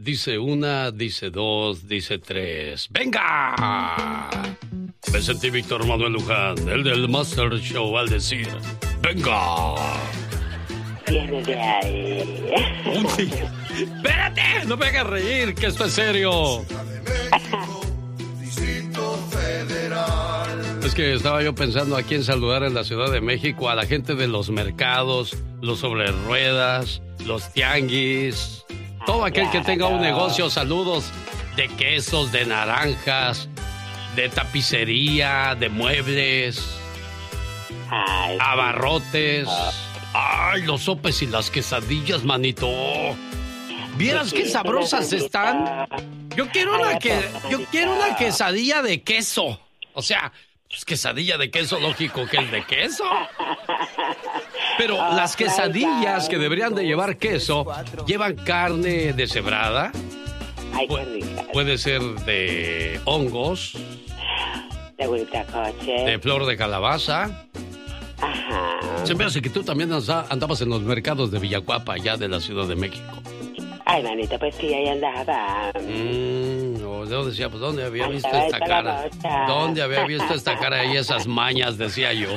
Dice una, dice dos, dice tres. ¡Venga! Me sentí Víctor Manuel Luján, el del Master Show, al decir ¡venga! Viene de ahí. Uy, ¡espérate! No me hagas reír, que esto es serio. Es que estaba yo pensando a quién saludar en la Ciudad de México, a la gente de los mercados, los sobre ruedas, los tianguis, todo aquel que tenga un negocio. Saludos de quesos, de naranjas, de tapicería, de muebles, abarrotes. ¡Ay, los sopes y las quesadillas, manito! ¿Vieras qué sabrosas están? Yo quiero una quesadilla de queso. O sea, pues quesadilla de queso, lógico que es de queso. Pero las quesadillas que deberían de llevar queso llevan carne deshebrada. Ay, qué rica. Puede ser de hongos, de huitacoche, de flor de calabaza. Ajá. Se me hace que tú también andabas en los mercados de Villacuapa, allá de la Ciudad de México. Ay, manito, pues sí, ahí andaba. Yo decía, pues, ¿dónde había visto esta cara? ¿Dónde había visto esta cara y esas mañas? Decía yo.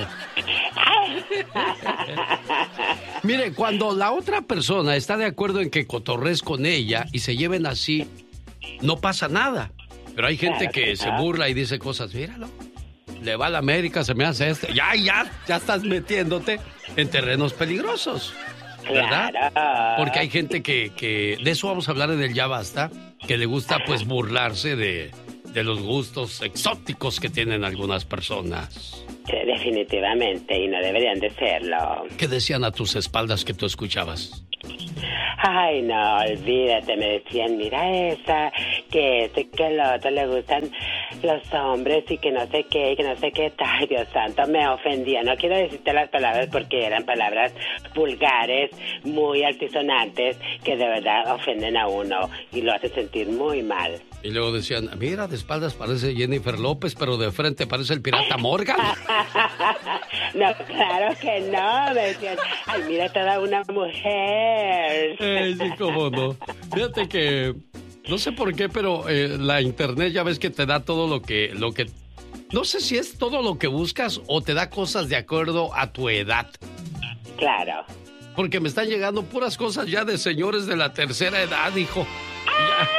Mire, cuando la otra persona está de acuerdo en que cotorres con ella y se lleven así, no pasa nada. Pero hay gente que se burla y dice cosas, míralo. Le va a la América, se me hace esto. Ya estás metiéndote en terrenos peligrosos, ¿verdad? Claro. Porque hay gente que de eso vamos a hablar en el Ya Basta, que le gusta pues burlarse de los gustos exóticos que tienen algunas personas. Definitivamente, y no deberían de serlo. ¿Qué decían a tus espaldas que tú escuchabas? Ay, no, olvídate, me decían, mira esa, que el otro le gustan los hombres y que no sé qué, ay, Dios santo, me ofendía. No quiero decirte las palabras porque eran palabras vulgares, muy altisonantes, que de verdad ofenden a uno y lo hacen sentir muy mal. Y luego decían, mira, de espaldas parece Jennifer López, pero de frente parece el pirata Morgan. No, claro que no, me decían, ay, mira, toda una mujer. Sí, cómo no. Fíjate que, no sé por qué, pero la internet ya ves que te da todo lo que... No sé si es todo lo que buscas o te da cosas de acuerdo a tu edad. Claro. Porque me están llegando puras cosas ya de señores de la tercera edad, hijo. Ya.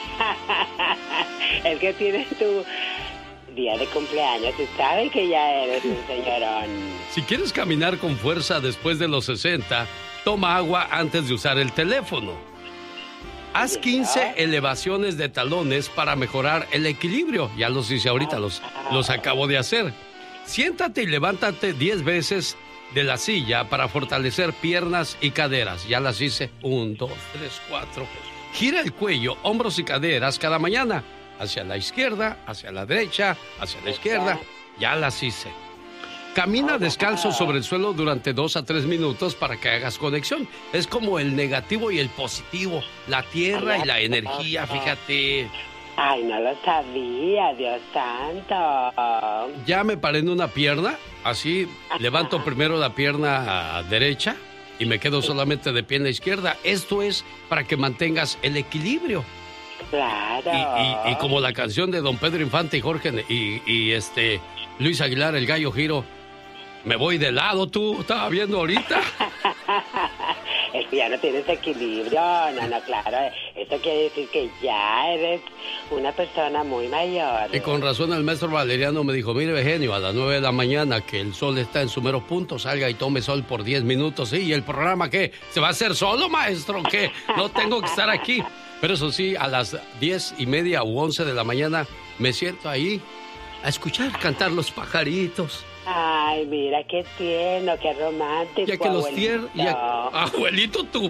Es que tienes tu día de cumpleaños y saben que ya eres un señorón. Si quieres caminar con fuerza después de los 60, toma agua antes de usar el teléfono. Haz 15 elevaciones de talones para mejorar el equilibrio. Ya los hice ahorita, los acabo de hacer. Siéntate y levántate 10 veces de la silla para fortalecer piernas y caderas. Ya las hice. 1, 2, 3, 4. Gira el cuello, hombros y caderas cada mañana. Hacia la izquierda, hacia la derecha, hacia la izquierda. Ya las hice. Camina descalzo sobre el suelo durante 2 a 3 minutos para que hagas conexión. Es como el negativo y el positivo, la tierra y la energía, fíjate. Ay, no lo sabía, Dios santo. Ya me paré en una pierna, así levanto primero la pierna derecha y me quedo solamente de pie en la izquierda. Esto es para que mantengas el equilibrio. Claro. Y como la canción de Don Pedro Infante y Jorge y Luis Aguilar, el Gallo Giro. Me voy de lado, tú, estaba viendo ahorita. Es que ya no tienes equilibrio, no, claro. Eso quiere decir que ya eres una persona muy mayor. Y con razón el maestro Valeriano me dijo, mire, Eugenio, a las 9 de la mañana que el sol está en su mero punto, salga y tome sol por 10 minutos. Sí, ¿y el programa qué? ¿Se va a hacer solo, maestro? ¿Qué? No tengo que estar aquí. Pero eso sí, a las 10:30 u 11 de la mañana me siento ahí a escuchar cantar los pajaritos. Ay, mira, qué tierno, qué romántico, ya que los tiernos... Abuelito, tú.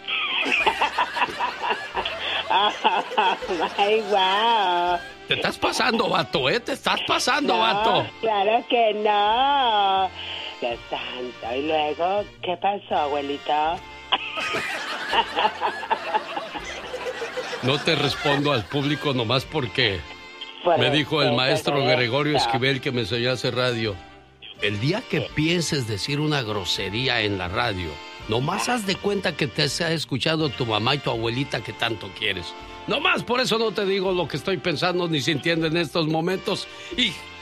Ay, wow. Te estás pasando, vato, Te estás pasando, vato. Claro que no. Dios santo. Y luego, ¿qué pasó, abuelito? No te respondo al público nomás porque me dijo el maestro Gregorio Esquivel, que me enseñó a hacer radio. El día que pienses decir una grosería en la radio Nomás haz de cuenta que te ha escuchado tu mamá y tu abuelita que tanto quieres. Nomás por eso no te digo lo que estoy pensando ni sintiendo en estos momentos. Y